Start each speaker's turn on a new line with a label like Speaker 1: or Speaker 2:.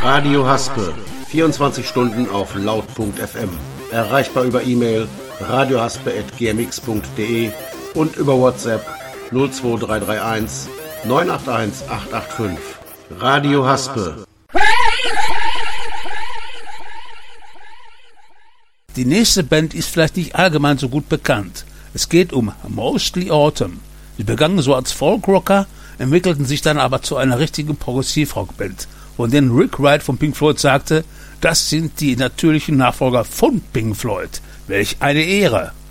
Speaker 1: Radio Haspe, 24 Stunden auf laut.fm. Erreichbar über E-Mail radiohaspe@gmx.de und über WhatsApp 02331 981 885. Radio Haspe.
Speaker 2: Die nächste Band ist vielleicht nicht allgemein so gut bekannt. Es geht um Mostly Autumn. Sie begannen so als Folkrocker, entwickelten sich dann aber zu einer richtigen Progressivrockband, von denen Rick Wright von Pink Floyd sagte, das sind die natürlichen Nachfolger von Pink Floyd. Welch eine Ehre!